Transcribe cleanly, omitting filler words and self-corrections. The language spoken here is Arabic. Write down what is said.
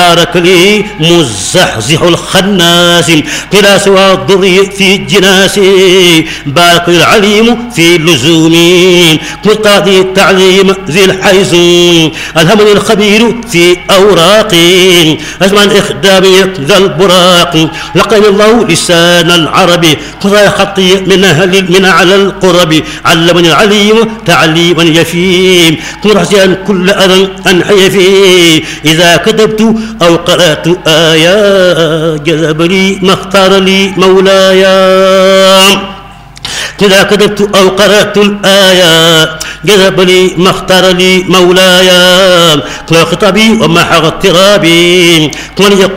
بارك لي مزحزح الخناس بلا سوى الضر في الجناس بارك العليم في لزومي قاضي التعليم ذي الحيز ألهمني الخبير في أوراقي أزمع الإخدام ذا البراق لقاني الله لسان العربي قضى خطي من على القرب علمني العليم تعليما يفيم كن رحسيا كل أذى أنحي فيه إذا كتبت أو قرأت آية جذب لي ما اختار لي مولاي إذا كتبت أو قرأت الآية جذب لي ما اختار لي مولاي كل خطابي ومحى اضطرابي كمن يقول